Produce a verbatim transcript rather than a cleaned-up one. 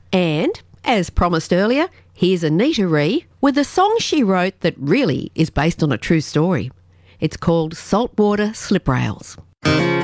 And, as promised earlier, here's Anita Ree with a song she wrote that really is based on a true story. It's called Saltwater Slip Rails.